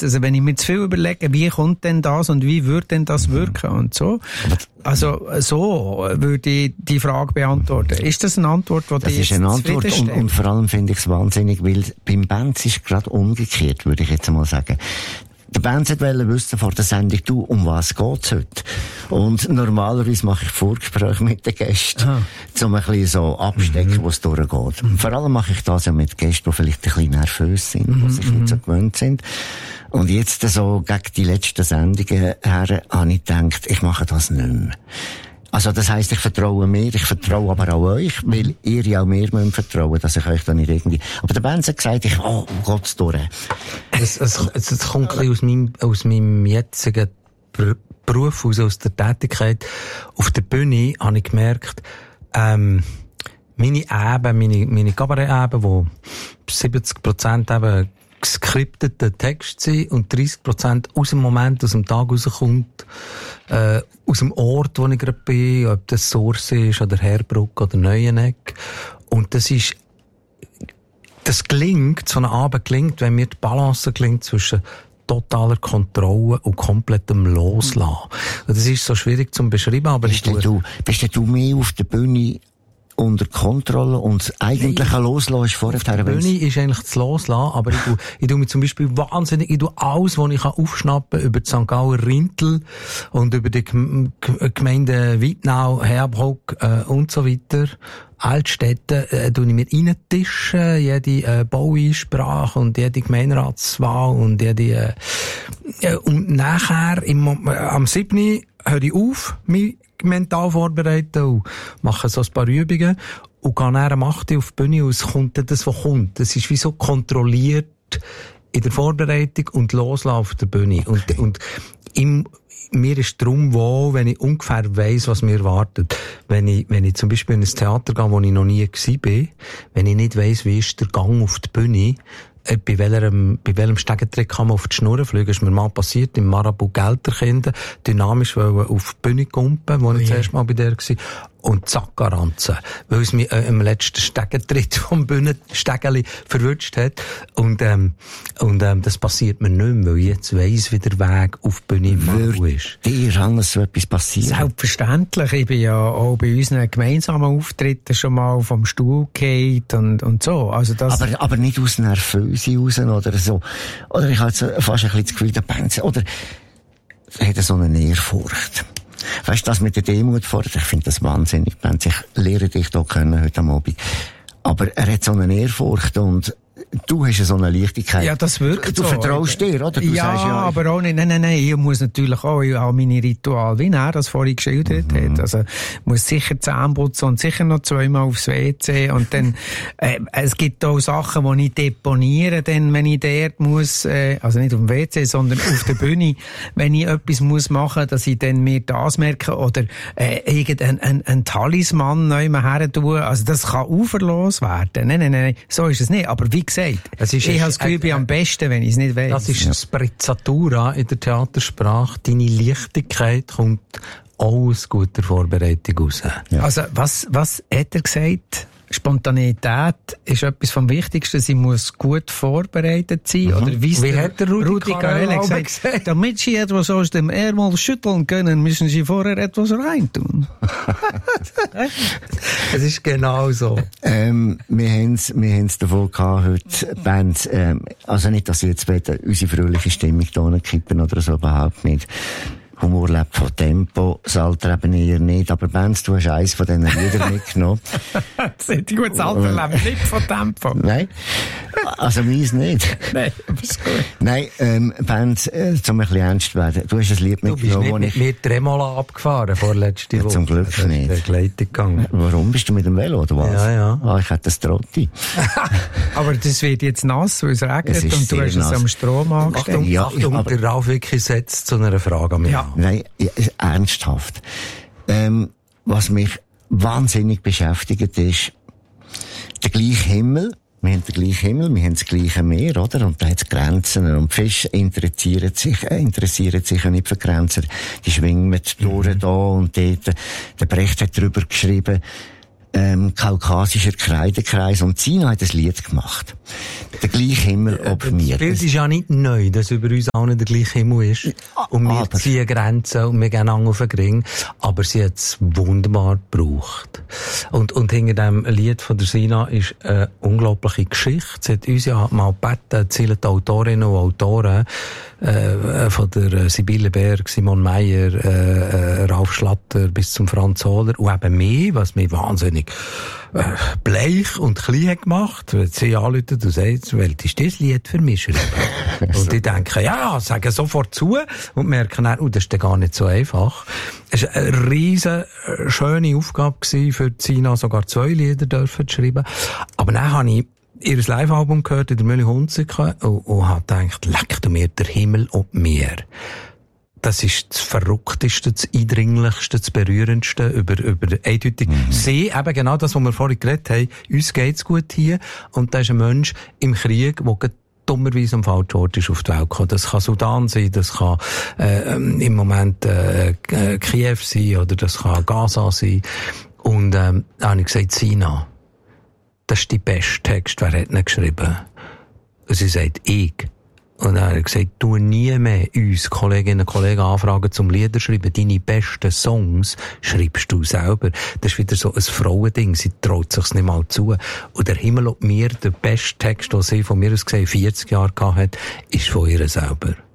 heisst, also wenn ich mir zu viel überlege, wie kommt denn das und wie würde denn das wirken und so. Also so würde ich die Frage beantworten. Ist das eine Antwort, die das ist eine Antwort und vor allem finde ich es wahnsinnig, weil beim Benz ist gerade umgekehrt, würde ich jetzt mal sagen. Der Benz wollte wissen vor der Sendung, du, um was geht's heute? Und normalerweise mache ich Vorgespräche mit den Gästen, um ein bisschen so abstecken, wo es durchgeht. Vor allem mache ich das ja mit Gästen, die vielleicht ein bisschen nervös sind, die sich nicht so gewöhnt sind. Und jetzt so gegen die letzten Sendungen her habe ich gedacht, ich mache das nicht mehr. Also das heisst, ich vertraue mir, ich vertraue aber auch euch, weil ihr ja auch mir müsst vertrauen, dass ich euch da nicht irgendwie... Aber der Benz hat gesagt, geht's durch. Es kommt ein bisschen aus meinem jetzigen Beruf, aus der Tätigkeit. Auf der Bühne habe ich gemerkt, meine Kabarett-Eben, wo 70% eben geskriptete Texte sind und 30% aus dem Moment, aus dem Tag rauskommt, aus dem Ort, wo ich gerade bin, ob das Source ist, oder Herbruck, oder Neueneck. Und das gelingt, so ein Abend gelingt, wenn mir die Balance gelingt zwischen totaler Kontrolle und komplettem Loslassen. Und das ist so schwierig zu beschreiben, aber bist du mehr auf der Bühne unter Kontrolle und das eigentliche Loslassen ist vorher. Die Bühne ist eigentlich das Loslassen, aber ich tue mich zum Beispiel wahnsinnig, ich tue alles, was ich aufschnappen kann, über die St. Gauer Rintel und über die Gemeinden Wittnau, Herbhock und so weiter. Altstädte tue ich mir reintischen, jede Baueinsprache und jede Gemeinderatswahl und jede und nachher am 7. höre ich auf, mich mental vorbereiten und mache so ein paar Übungen und gehe dann am 8. auf die Bühne und es kommt dann das, was kommt. Das ist wie so kontrolliert in der Vorbereitung und loslassen auf der Bühne. Und mir ist darum wohl, wenn ich ungefähr weiss, was mir erwartet. Wenn ich zum Beispiel in ein Theater gehe, wo ich noch nie war, wenn ich nicht weiss, wie ist der Gang auf die Bühne, bei welchem Stegentrick kann man auf die Schnur fliegen? Ist mir mal passiert, im Marabout Gelterkinder, dynamisch auf die Bühne kumpen, wo ich zuerst mal bei der war. Und zack, Garanzen. Weil es mich im letzten Stegentritt vom Bühnenstegeli verwünscht hat. Und das passiert mir nicht mehr, weil ich jetzt weiss, wie der Weg auf die Bühne im Marabout ist. Dir alles so etwas passiert? Selbstverständlich. Ich bin ja auch bei unseren gemeinsamen Auftritten schon mal vom Stuhl gefallen und so. Also das aber nicht aus Nervöse raus oder so. Oder ich habe jetzt fast ein bisschen das Gefühl, der Benz, oder hat er so eine Ehrfurcht. Weißt du, das mit der Demut fordert, ich finde das wahnsinnig, Benz. Ich lehre dich da kennen heute am Abend. Aber er hat so eine Ehrfurcht und du hast ja so eine Leichtigkeit. Ja, das wirkt du so. Du vertraust dir, oder? Du sagst ja, aber auch nicht. Nein. Ich muss natürlich auch meine Ritual, wie er das vorhin geschildert hat. Also, ich muss sicher Zähne putzen und sicher noch 2-mal aufs WC. Und dann, es gibt auch Sachen, die ich deponiere, dann, wenn ich dort muss, also nicht auf dem WC, sondern auf der Bühne, wenn ich etwas muss machen, dass ich dann mir das merke oder, irgendein Talisman neu her tue. Also, das kann uferlos werden. Nein. So ist es nicht. Aber wie gesagt, ich habe das Gefühl, ich bin am besten, wenn ich es nicht weiss. Das ist Sprezzatura in der Theatersprache. Deine Leichtigkeit kommt auch aus guter Vorbereitung raus. Ja. Also, was hat er gesagt? Spontanität ist etwas vom Wichtigsten. Sie muss gut vorbereitet sein. Oder wie hat der Rudi Carrell gesagt? Damit Sie etwas aus dem Ärmel schütteln können, müssen Sie vorher etwas reintun. Es ist genau so. Wir haben's davon gehabt, heute Bands, also nicht, dass ich jetzt unsere fröhliche Stimmung hier kippen oder so, überhaupt nicht. Humor lebt von Tempo, das Alter eben eher nicht. Aber Benz, du hast eins von diesen Liedern mitgenommen. Das Alter lebt nicht von Tempo. Nein. Also meins nicht. Nein, aber ist gut. Nein, Benz, zum ein bisschen ernst zu werden. Du hast ein Lied mitgenommen, wo ich... mit Tremola abgefahren vorletzte Woche. Zum Glück also nicht. Begleitung gegangen. Warum? Bist du mit dem Velo, oder was? Ja. Ah, ich hätte das Trotti. Aber das wird jetzt nass, weil es regnet und du hast es am Strom angestellt. Achtung, der Ralf Wicki setzt zu einer Frage an mich. Ja. Nein, ernsthaft. Was mich wahnsinnig beschäftigt ist, der gleiche Himmel. Wir haben den gleichen Himmel, wir haben das gleiche Meer, oder? Und da hat es Grenzen. Und die Fische interessieren sich ja nicht für Grenzen. Die schwingen durch da und dort. Der Brecht hat darüber geschrieben, kaukasischer Kreidekreis und Sina hat ein Lied gemacht. Der gleiche Himmel ob mir. Das Bild ist ja nicht neu, dass über uns allen der gleiche Himmel ist. Und wir ziehen Grenzen und wir gehen auf den Ring. Aber sie hat es wunderbar gebraucht. Und hinter dem Lied von der Sina ist eine unglaubliche Geschichte. Sie hat uns ja mal gebeten, zählen die Autorinnen und Autoren, von der Sibylle Berg, Simon Meyer, Ralf Schlatter bis zum Franz Hohler und eben mich, was mich wahnsinnig bleich und klein hat gemacht. Wenn sie anrufen und sagen, welches ist das Lied für mich? Und ich denke, ja, sagen sofort zu und merken dann, das ist gar nicht so einfach. Es war eine riesen schöne Aufgabe für Sina, sogar 2 Lieder dürfen zu schreiben. Aber dann habe ich ihr Live-Album gehört in der Mühle Hunziken und habe gedacht, leck du mir der Himmel und mir. Das ist das Verrückteste, das Eindringlichste, das Berührendste über eindeutig. Sie, eben genau das, was wir vorhin geredet haben, uns geht's gut hier und da ist ein Mensch im Krieg, der dummerweise am falschen Ort ist auf die Welt gekommen. Das kann Sudan sein, das kann im Moment Kiew sein oder das kann Gaza sein. Und da habe ich gesagt, Sina, das ist die beste Text, wer hat ihn geschrieben? Und sie sagt, ich. Und dann hat er gesagt, tu nie mehr uns Kolleginnen und Kollegen anfragen zum Lieder schreiben. Deine besten Songs schreibst du selber. Das ist wieder so ein Frauending. Sie traut sich's nicht mal zu. Und der Himmel und mir, der beste Text, den sie von mir aus gesehen 40 Jahre gehabt hat, ist von ihr selber.